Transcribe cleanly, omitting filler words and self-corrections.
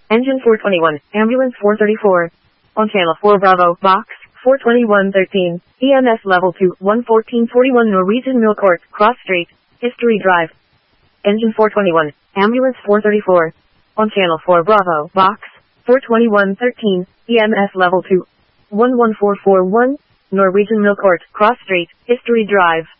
Engine 421, Ambulance 434. On Channel 4 Bravo, Box 42113, EMS Level 2, 11441 Norwegian Mill Court, Cross Street, History Drive. Engine 421, Ambulance 434. On Channel 4 Bravo, Box 42113, EMS Level 2, 11441, Norwegian Mill Court, Cross Street, History Drive.